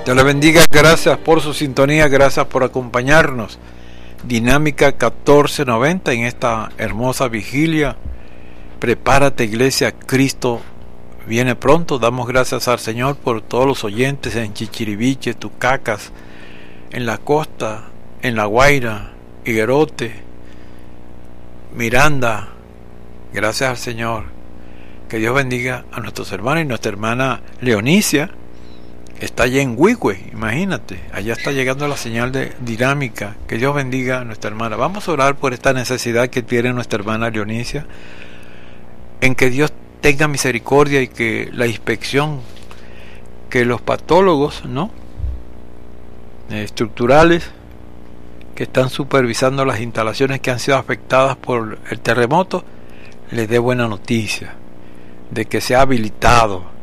Dios le bendiga, gracias por su sintonía, gracias por acompañarnos. Dinámica 1490 en esta hermosa vigilia. Prepárate, iglesia, Cristo viene pronto. Damos gracias al Señor por todos los oyentes en Chichiriviche, Tucacas, en la costa, en La Guaira, Higuerote, Miranda. Gracias al Señor. Que Dios bendiga a nuestros hermanos y nuestra hermana Leonicia. Está allá en Huihue, imagínate, allá está llegando la señal de dinámica. Que Dios bendiga a nuestra hermana. Vamos a orar por esta necesidad que tiene nuestra hermana Leonicia, en que Dios tenga misericordia y que la inspección, que los patólogos, estructurales, que están supervisando las instalaciones que han sido afectadas por el terremoto, les dé buena noticia de que sea habilitado,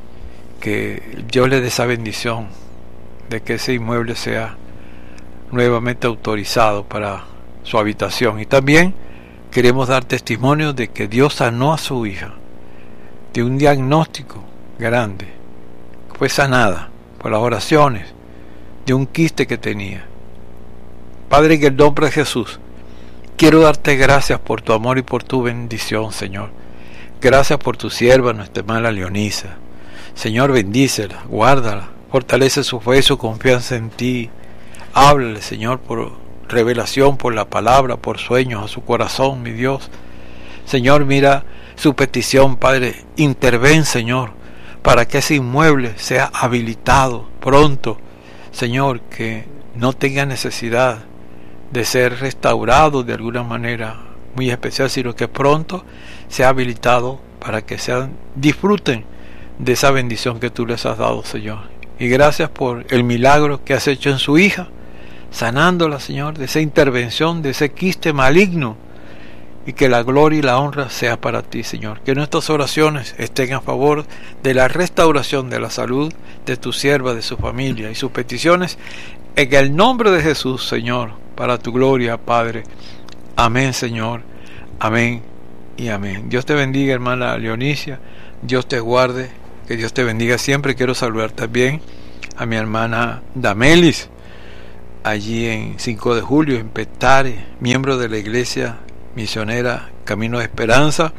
que Dios le dé esa bendición de que ese inmueble sea nuevamente autorizado para su habitación. Y también queremos dar testimonio de que Dios sanó a su hija de un diagnóstico grande. Fue sanada por las oraciones de un quiste que tenía. Padre, en el nombre de Jesús, quiero darte gracias por tu amor y por tu bendición, Señor. Gracias por tu sierva, nuestra hermana Leonisa. Señor, bendícela, guárdala, fortalece su fe y su confianza en ti. Háblale, Señor, por revelación, por la palabra, por sueños a su corazón, mi Dios. Señor, mira su petición, Padre. Interven, Señor, para que ese inmueble sea habilitado pronto. Señor, que no tenga necesidad de ser restaurado de alguna manera muy especial, sino que pronto sea habilitado para que disfruten de esa bendición que tú les has dado, Señor. Y gracias por el milagro que has hecho en su hija, sanándola, Señor, de esa intervención, de ese quiste maligno, y que la gloria y la honra sea para ti, Señor. Que nuestras oraciones estén a favor de la restauración de la salud de tu sierva, de su familia y sus peticiones, en el nombre de Jesús, Señor, para tu gloria, Padre. Amén, Señor. Amén y amén. Dios te bendiga, hermana Leonicia. Dios te guarde. Que Dios te bendiga siempre. Quiero saludar también a mi hermana Damelis, allí en 5 de julio, en Petare, miembro de la iglesia misionera Camino de Esperanza.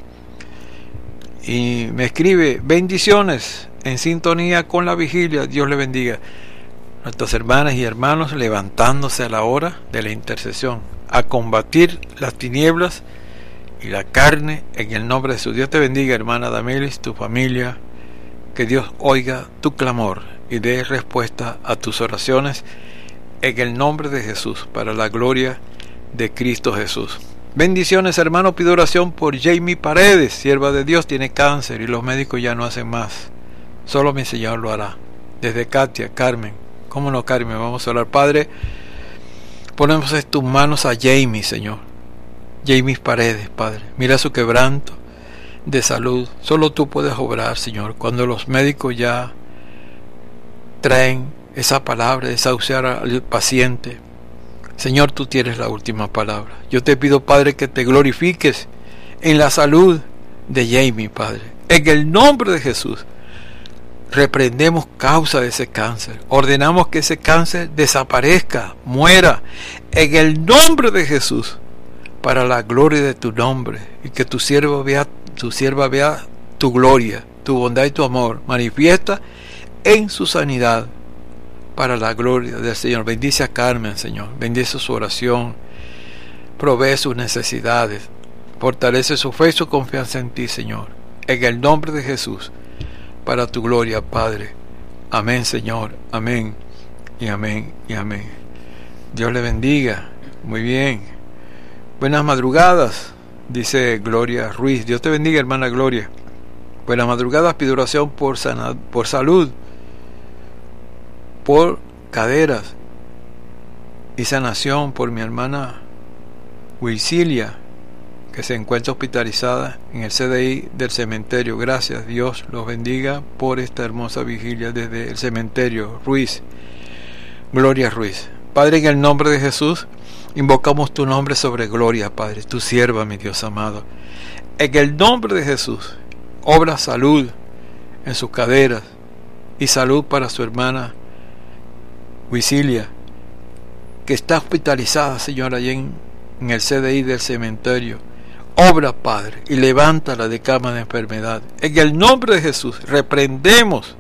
Y me escribe: bendiciones, en sintonía con la vigilia. Dios le bendiga. Nuestras hermanas y hermanos levantándose a la hora de la intercesión, a combatir las tinieblas y la carne en el nombre de Jesús. Dios te bendiga, hermana Damelis, tu familia. Que Dios oiga tu clamor y dé respuesta a tus oraciones en el nombre de Jesús, para la gloria de Cristo Jesús. Bendiciones, hermano. Pido oración por Jamie Paredes, sierva de Dios, tiene cáncer y los médicos ya no hacen más. Solo mi Señor lo hará. Desde Katia, Carmen. ¿Cómo no, Carmen? Vamos a orar. Padre, ponemos en tus manos a Jamie, Señor. Jamie Paredes, Padre. Mira su quebranto de salud. Solo tú puedes obrar, Señor, cuando los médicos ya traen esa palabra, desahuciar al paciente. Señor, tú tienes la última palabra. Yo te pido, Padre, que te glorifiques en la salud de Jamie, Padre. En el nombre de Jesús, reprendemos causa de ese cáncer. Ordenamos que ese cáncer desaparezca, muera, en el nombre de Jesús, para la gloria de tu nombre, y que tu sierva vea tu gloria, tu bondad y tu amor manifiesta en su sanidad, para la gloria del Señor. Bendice a Carmen, Señor, bendice su oración, provee sus necesidades, fortalece su fe y su confianza en ti, Señor, en el nombre de Jesús, para tu gloria, Padre. Amén, Señor, amén y amén y amén. Dios le bendiga. Muy bien, buenas madrugadas, dice Gloria Ruiz. Dios te bendiga, hermana Gloria. Buenas madrugadas. Pido oración por salud, por caderas y sanación por mi hermana Wilcilia, que se encuentra hospitalizada en el CDI del cementerio. Gracias, Dios los bendiga por esta hermosa vigilia desde el cementerio. Ruiz, Gloria Ruiz. Padre, en el nombre de Jesús, invocamos tu nombre sobre Gloria, Padre, tu sierva, mi Dios amado. En el nombre de Jesús, obra salud en sus caderas y salud para su hermana Wisilia, que está hospitalizada, Señor, allí en el CDI del cementerio. Obra, Padre, y levántala de cama de enfermedad. En el nombre de Jesús, reprendemos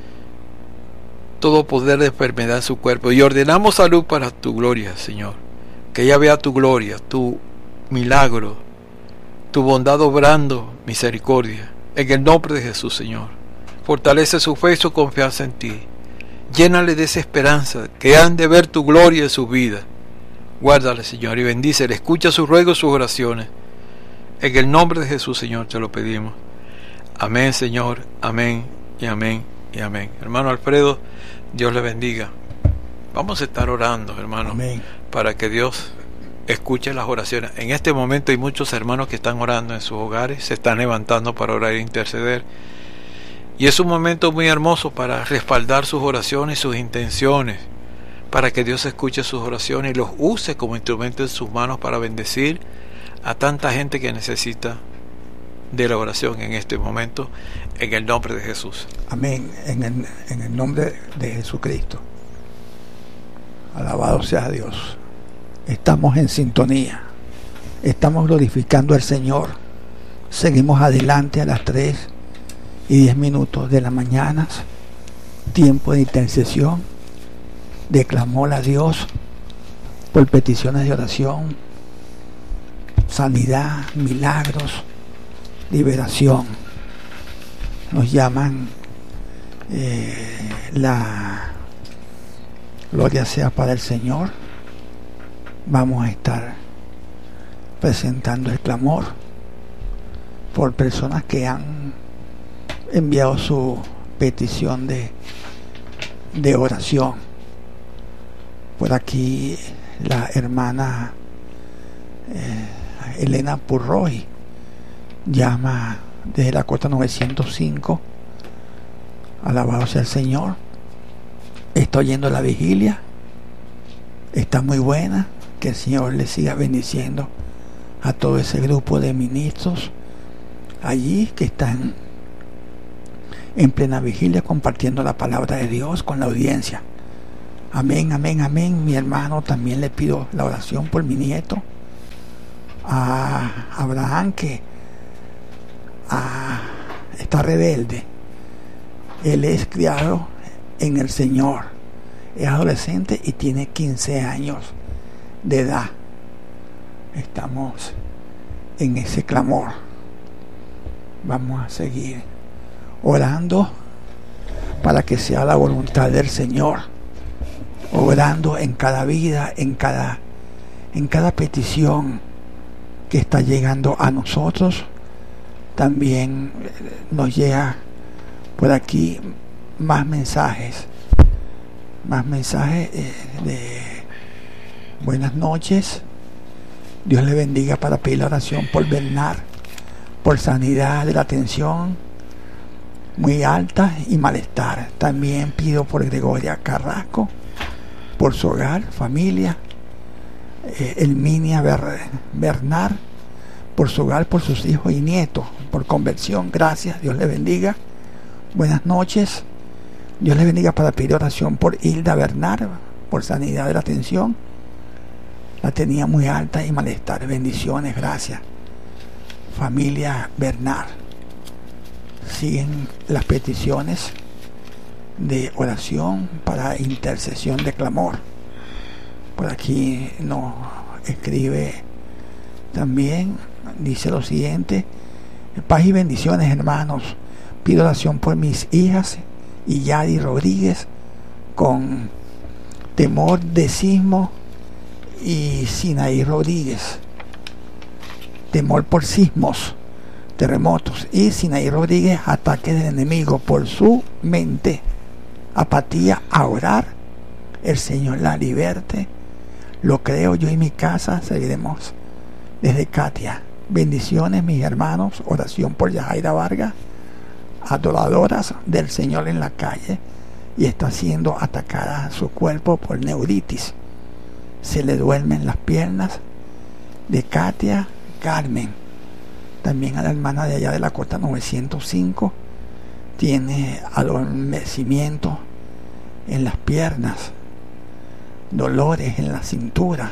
todo poder de enfermedad en su cuerpo y ordenamos salud para tu gloria, Señor. Que ella vea tu gloria, tu milagro, tu bondad obrando misericordia. En el nombre de Jesús, Señor. Fortalece su fe y su confianza en ti. Llénale de esa esperanza, que han de ver tu gloria en su vida. Guárdale, Señor, y bendícele. Escucha sus ruegos, sus oraciones. En el nombre de Jesús, Señor, te lo pedimos. Amén, Señor. Amén y amén y amén. Hermano Alfredo, Dios le bendiga. Vamos a estar orando, hermano, amén, para que Dios escuche las oraciones. En este momento hay muchos hermanos que están orando en sus hogares, se están levantando para orar e interceder. Y es un momento muy hermoso para respaldar sus oraciones y sus intenciones, para que Dios escuche sus oraciones y los use como instrumento en sus manos para bendecir a tanta gente que necesita de la oración en este momento, en el nombre de Jesús. Amén, en el nombre de Jesucristo. Alabado sea Dios. Estamos en sintonía, estamos glorificando al Señor. Seguimos adelante a las 3:10 de la mañana, tiempo de intercesión, de clamor a Dios por peticiones de oración, sanidad, milagros, liberación. Nos llaman la gloria sea para el Señor. Vamos a estar presentando el clamor por personas que han enviado su petición de oración. Por aquí la hermana Elena Purroy llama desde la cota 905. Alabado sea el Señor. Está oyendo la vigilia, está muy buena. Que el Señor le siga bendiciendo a todo ese grupo de ministros allí que están en plena vigilia compartiendo la palabra de Dios con la audiencia. Amén, amén, amén. Mi hermano, también le pido la oración por mi nieto, a Abraham, que está rebelde. Él es criado en el Señor, es adolescente y tiene 15 años de edad. Estamos en ese clamor. Vamos a seguir orando para que sea la voluntad del Señor, orando en cada vida, en cada petición que está llegando a nosotros. También nos llega por aquí más mensajes de buenas noches, Dios le bendiga, para pedir la oración por Bernard, por sanidad de la tensión muy alta y malestar. También pido por Gregoria Carrasco, por su hogar, familia, Elminia Bernard, por su hogar, por sus hijos y nietos, por conversión. Gracias, Dios le bendiga. Buenas noches, Dios le bendiga, para pedir oración por Hilda Bernard, por sanidad de la tensión. La tenía muy alta y malestar. Bendiciones, gracias. Familia Bernard. Siguen las peticiones de oración para intercesión de clamor. Por aquí nos escribe también, dice lo siguiente: paz y bendiciones, hermanos. Pido oración por mis hijas y Yadi Rodríguez con temor de sismo, y Sinaí Rodríguez, temor por sismos, terremotos, y Sinaí Rodríguez, ataque del enemigo por su mente, apatía a orar. El Señor la liberte. Lo creo, yo y mi casa seguiremos. Desde Katia, bendiciones mis hermanos. Oración por Yajaira Vargas, adoradoras del Señor en la calle, y está siendo atacada su cuerpo por neuritis. Se le duermen las piernas. De Katia Carmen. También a la hermana de allá de la cota 905, tiene adormecimiento en las piernas. dolores en la cintura.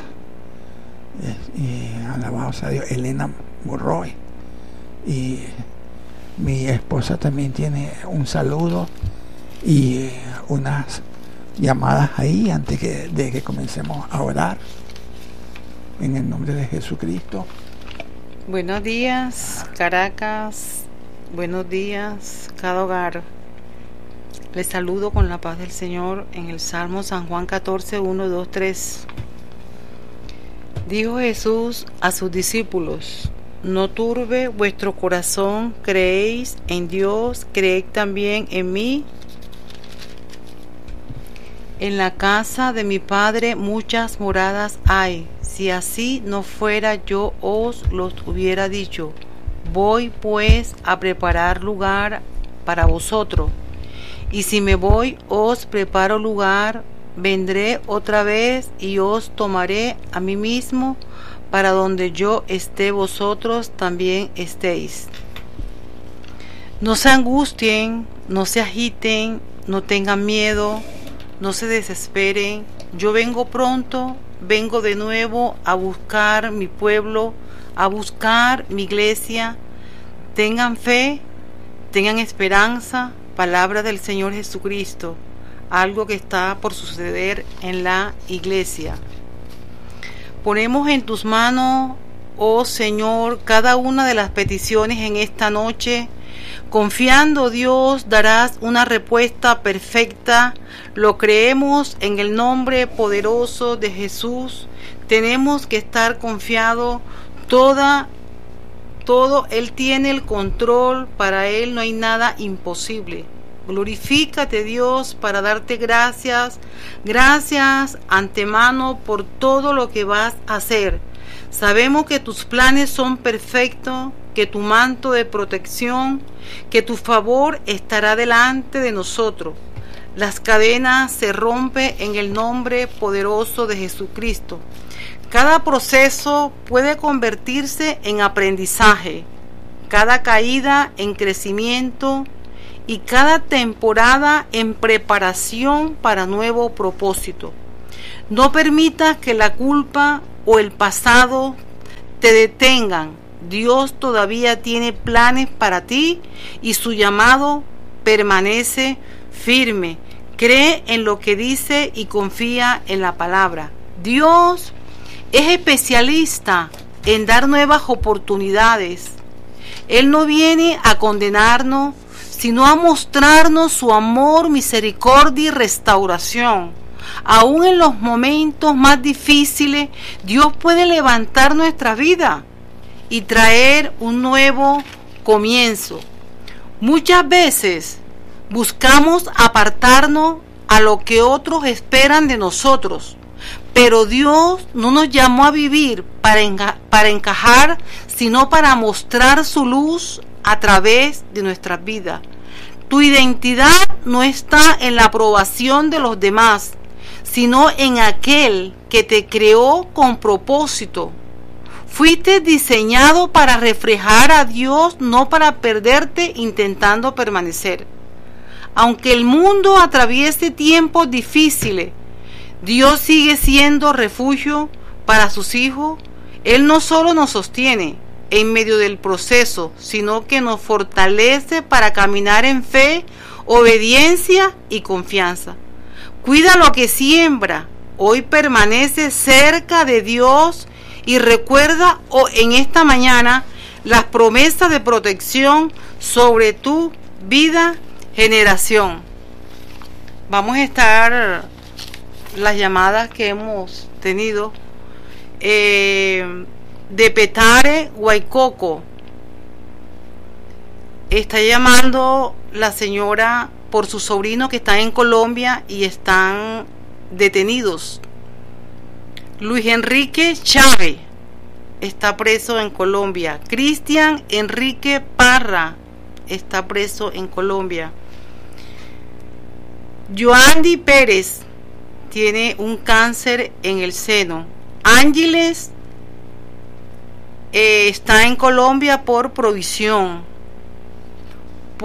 Y alabado sea Dios, Elena Monroy. Y mi esposa también tiene un saludo y unas llamadas ahí antes de que comencemos a orar en el nombre de Jesucristo. Buenos días, Caracas. Buenos días, cada hogar. Les saludo con la paz del Señor en el Salmo San Juan 14, 1, 2, 3. Dijo Jesús a sus discípulos: no turbe vuestro corazón, creéis en Dios, creed también en mí. En la casa de mi Padre muchas moradas hay. Si así no fuera, yo os los hubiera dicho. Voy pues a preparar lugar para vosotros. Y si me voy, os preparo lugar, vendré otra vez y os tomaré a mí mismo, para donde yo esté, vosotros también estéis. No se angustien, no se agiten, no tengan miedo, no se desesperen. Yo vengo pronto, vengo de nuevo a buscar mi pueblo, a buscar mi iglesia. Tengan fe, tengan esperanza, palabra del Señor Jesucristo, algo que está por suceder en la iglesia. Ponemos en tus manos, oh Señor, cada una de las peticiones en esta noche. Confiando, Dios, darás una respuesta perfecta. Lo creemos en el nombre poderoso de Jesús. Tenemos que estar confiados. Todo Él tiene el control. Para Él no hay nada imposible. Glorifícate, Dios, para darte gracias. Gracias antemano por todo lo que vas a hacer. Sabemos que tus planes son perfectos, que tu manto de protección, que tu favor estará delante de nosotros. Las cadenas se rompen en el nombre poderoso de Jesucristo. Cada proceso puede convertirse en aprendizaje, cada caída en crecimiento y cada temporada en preparación para nuevo propósito. No permitas que la culpa o el pasado te detengan. Dios todavía tiene planes para ti y su llamado permanece firme. Cree en lo que dice y confía en la palabra. Dios es especialista en dar nuevas oportunidades. Él no viene a condenarnos, sino a mostrarnos su amor, misericordia y restauración. Aún en los momentos más difíciles, Dios puede levantar nuestra vida y traer un nuevo comienzo. Muchas veces buscamos apartarnos a lo que otros esperan de nosotros, pero Dios no nos llamó a vivir para encajar, sino para mostrar su luz a través de nuestras vidas. Tu identidad no está en la aprobación de los demás, sino en aquel que te creó con propósito. Fuiste diseñado para reflejar a Dios, no para perderte intentando permanecer. Aunque el mundo atraviese tiempos difíciles, Dios sigue siendo refugio para sus hijos. Él no solo nos sostiene en medio del proceso, sino que nos fortalece para caminar en fe, obediencia y confianza. Cuida lo que siembra. Hoy permanece cerca de Dios y recuerda en esta mañana las promesas de protección sobre tu vida, generación. Vamos a estar las llamadas que hemos tenido de Petare, Guaycoco. Está llamando la señora por su sobrino que está en Colombia y están detenidos. Luis Enrique Chávez está preso en Colombia. Cristian Enrique Parra está preso en Colombia. Joandy Pérez tiene un cáncer en el seno. Ángeles está en Colombia por provisión.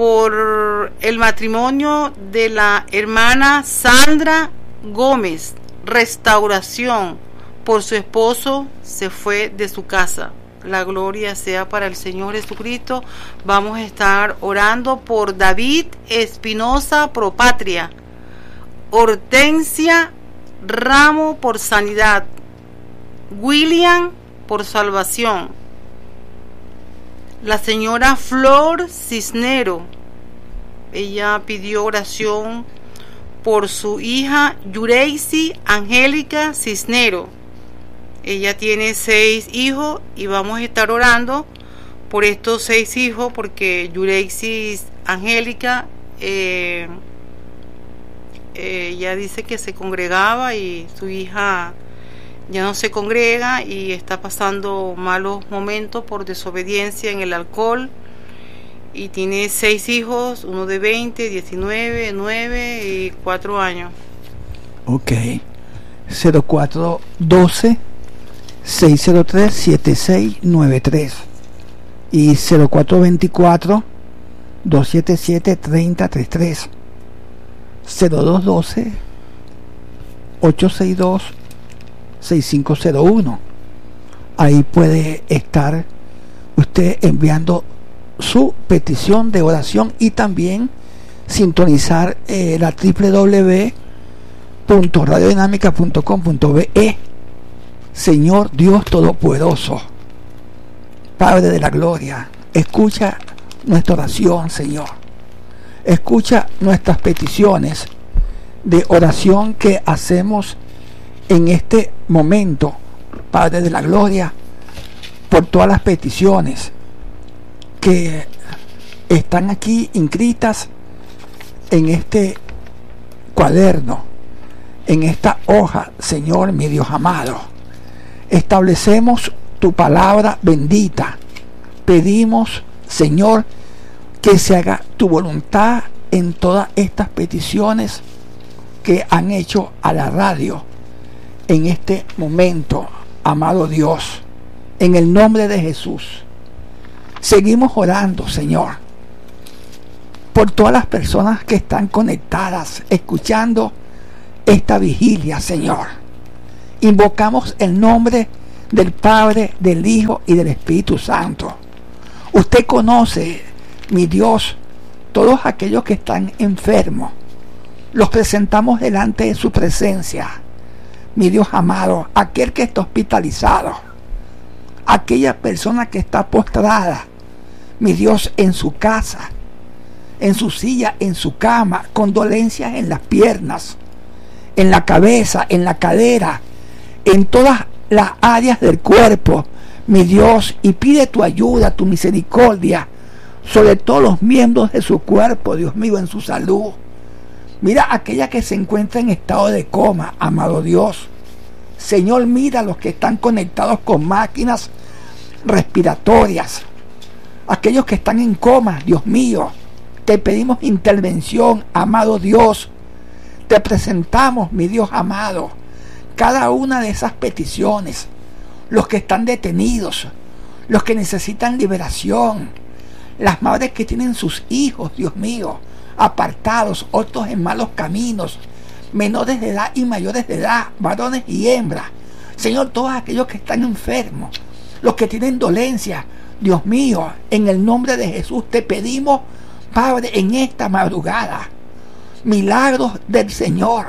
Por el matrimonio de la hermana Sandra Gómez. restauración por su esposo, se fue de su casa. La gloria sea para el Señor Jesucristo. Vamos a estar orando por David Espinosa Propatria, Hortensia Ramo por sanidad, William por salvación, la señora Flor Cisnero, ella pidió oración por su hija Yureisi Angélica Cisnero. Ella tiene 6 hijos y vamos a estar orando por estos 6 hijos porque Yureisi Angélica ella dice que se congregaba y su hija ya no se congrega y está pasando malos momentos por desobediencia en el alcohol. Y tiene 6 hijos, uno de 20, 19, 9 y 4 años. Ok. 0412 603 7693 y 0424 277 3033, 0212 862 6501. Ahí puede estar usted enviando su petición de oración y también sintonizar la www.radiodinámica.com.be. Señor Dios Todopoderoso, Padre de la Gloria, escucha nuestra oración, Señor. Escucha nuestras peticiones de oración que hacemos en este momento, Padre de la Gloria, por todas las peticiones que están aquí inscritas en este cuaderno, en esta hoja, Señor mi Dios amado. Establecemos tu palabra bendita. Pedimos, Señor, que se haga tu voluntad en todas estas peticiones que han hecho a la radio en este momento, amado Dios, en el nombre de Jesús. Seguimos orando, Señor, por todas las personas que están conectadas, escuchando esta vigilia, Señor. Invocamos el nombre del Padre, del Hijo y del Espíritu Santo. Usted conoce, mi Dios, todos aquellos que están enfermos. Los presentamos delante de su presencia. Mi Dios amado, aquel que está hospitalizado, aquella persona que está postrada, mi Dios, en su casa, en su silla, en su cama, con dolencias en las piernas, en la cabeza, en la cadera, en todas las áreas del cuerpo, mi Dios, y pide tu ayuda, tu misericordia sobre todos los miembros de su cuerpo, Dios mío, en su salud. Mira aquella que se encuentra en estado de coma, amado Dios. Señor, mira a los que están conectados con máquinas respiratorias, aquellos que están en coma, Dios mío. Te pedimos intervención, amado Dios. Te presentamos, mi Dios amado, cada una de esas peticiones. Los que están detenidos, los que necesitan liberación, las madres que tienen sus hijos, Dios mío, apartados, otros en malos caminos, menores de edad y mayores de edad, varones y hembras. Señor, todos aquellos que están enfermos, los que tienen dolencia, Dios mío, en el nombre de Jesús te pedimos, Padre, en esta madrugada, milagros del Señor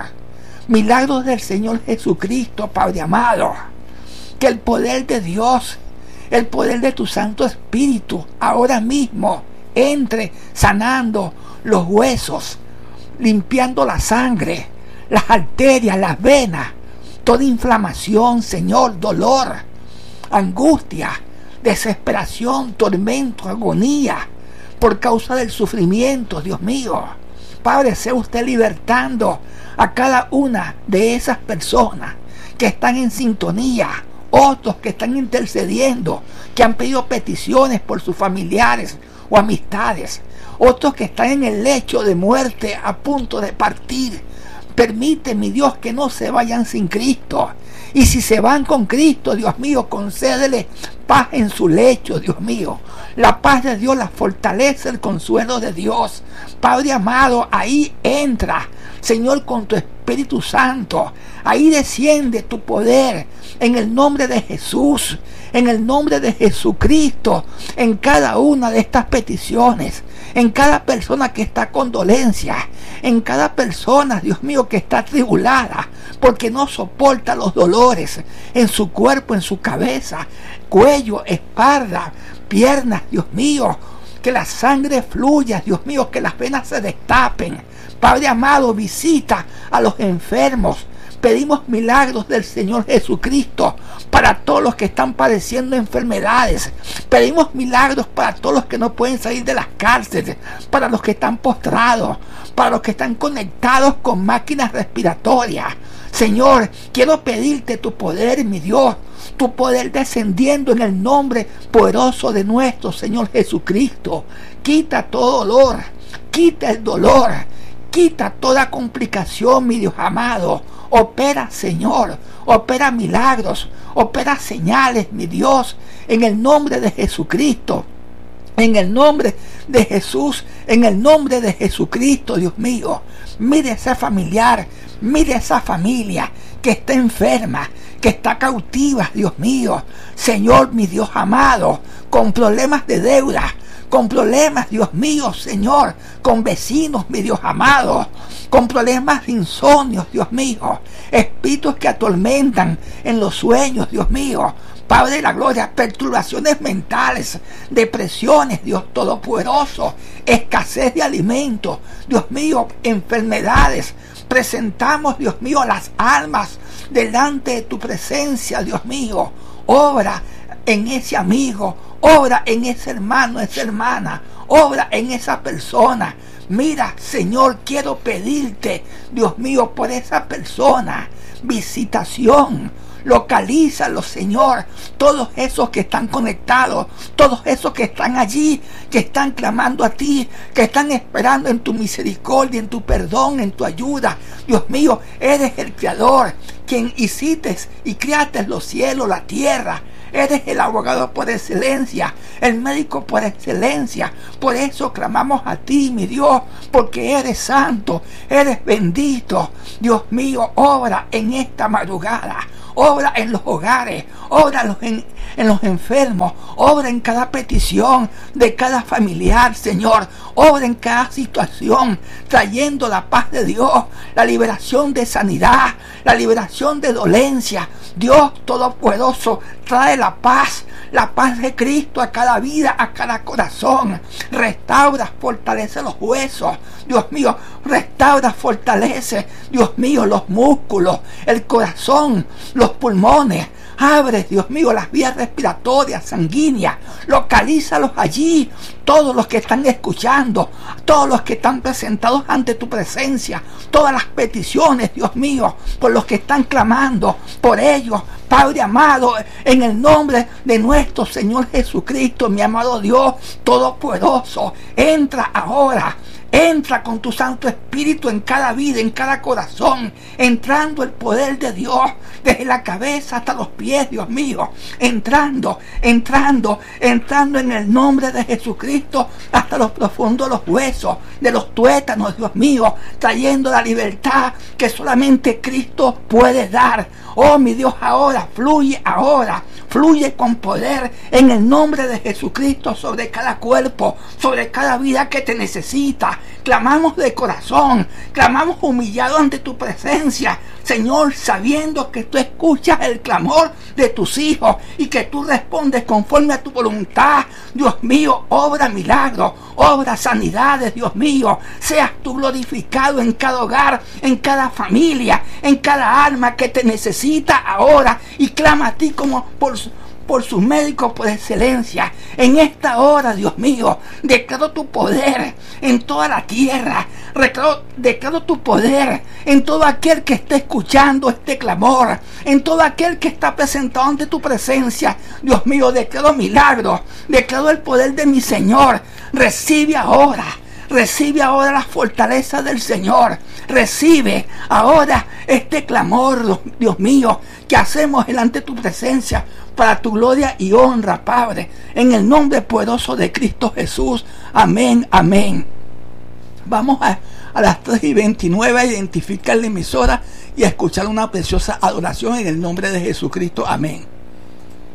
Jesucristo, Padre amado. Que el poder de Dios, el poder de tu Santo Espíritu, ahora mismo entre sanando los huesos, limpiando la sangre, las arterias, las venas, toda inflamación, Señor, dolor, angustia, desesperación, tormento, agonía, por causa del sufrimiento, Dios mío. Padre, sea usted libertando a cada una de esas personas que están en sintonía, otros que están intercediendo, que han pedido peticiones por sus familiares o amistades, otros que están en el lecho de muerte a punto de partir. Permite, mi Dios, que no se vayan sin Cristo Y si se van con Cristo, Dios mío, concédele paz en su lecho, Dios mío. La paz de Dios la fortalece, el consuelo de Dios. Padre amado, ahí entra, Señor, con tu Espíritu Santo. Ahí desciende tu poder en el nombre de Jesús, en el nombre de Jesucristo, en cada una de estas peticiones, en cada persona que está con dolencia, en cada persona, Dios mío, que está atribulada porque no soporta los dolores en su cuerpo, en su cabeza, cuello, espalda, piernas, Dios mío, que la sangre fluya, Dios mío, que las venas se destapen. Padre amado, visita a los enfermos. Pedimos milagros del Señor Jesucristo para todos los que están padeciendo enfermedades. Pedimos milagros para todos los que no pueden salir de las cárceles, para los que están postrados, para los que están conectados con máquinas respiratorias. Señor, quiero pedirte tu poder, mi Dios, tu poder descendiendo en el nombre poderoso de nuestro Señor Jesucristo. Quita todo dolor, quita el dolor, quita toda complicación, mi Dios amado. Opera, Señor, opera milagros, opera señales, mi Dios, en el nombre de Jesucristo, en el nombre de Jesús, en el nombre de Jesucristo, Dios mío. Mire ese familiar, mire esa familia que está enferma, que está cautiva, Dios mío. Señor, mi Dios amado, con problemas de deuda, con problemas, Dios mío, Señor, con vecinos, mi Dios amado, con problemas de insomnio, Dios mío, espíritus que atormentan en los sueños, Dios mío, Padre de la gloria, perturbaciones mentales, depresiones, Dios todopoderoso, escasez de alimentos, Dios mío, enfermedades. Presentamos, Dios mío, las almas delante de tu presencia, Dios mío. Obra en ese amigo, obra en ese hermano, esa hermana, obra en esa persona. Mira, Señor, quiero pedirte, Dios mío, por esa persona, visitación. Localízalo, Señor, todos esos que están conectados, todos esos que están allí, que están clamando a ti, que están esperando en tu misericordia, en tu perdón, en tu ayuda. Dios mío, eres el Creador, quien hiciste y creaste los cielos, la tierra. Eres el abogado por excelencia, el médico por excelencia. Por eso clamamos a ti, mi Dios, porque eres santo, eres bendito. Dios mío, obra en esta madrugada. Obra en los hogares, obra en los enfermos, obra en cada petición de cada familiar, Señor. Obra en cada situación, trayendo la paz de Dios, la liberación de sanidad, la liberación de dolencia. Dios Todopoderoso, trae la paz de Cristo a cada vida, a cada corazón. Restaura, fortalece los huesos. Dios mío, restaura, fortalece, Dios mío, los músculos, el corazón, los pulmones. Abre, Dios mío, las vías respiratorias, sanguíneas. Localízalos allí. Todos los que están escuchando, todos los que están presentados ante tu presencia, todas las peticiones, Dios mío, por los que están clamando, por ellos, Padre amado, en el nombre de nuestro Señor Jesucristo, mi amado Dios Todopoderoso, entra ahora. Entra con tu Santo Espíritu en cada vida, en cada corazón, entrando el poder de Dios desde la cabeza hasta los pies, Dios mío, entrando en el nombre de Jesucristo hasta los profundos de los huesos, de los tuétanos, Dios mío, trayendo la libertad que solamente Cristo puede dar. Oh, mi Dios, ahora, fluye con poder en el nombre de Jesucristo sobre cada cuerpo, sobre cada vida que te necesita. Clamamos de corazón, clamamos humillado ante tu presencia, Señor, sabiendo que tú escuchas el clamor de tus hijos y que tú respondes conforme a tu voluntad. Dios mío, obra milagros, obra sanidades, Dios mío. Seas tú glorificado en cada hogar, en cada familia, en cada alma que te necesita ahora y clama a ti como por sus médicos por excelencia. En esta hora, Dios mío, declaro tu poder en toda la tierra. Declaro tu poder en todo aquel que esté escuchando este clamor, en todo aquel que está presentado ante tu presencia. Dios mío, declaro milagros, declaro el poder de mi Señor. Recibe ahora Recibe ahora la fortaleza del Señor. Recibe ahora este clamor, Dios mío, que hacemos delante de tu presencia para tu gloria y honra, Padre. En el nombre poderoso de Cristo Jesús. Amén, amén. Vamos a las 3:29 a identificar la emisora y a escuchar una preciosa adoración en el nombre de Jesucristo. Amén.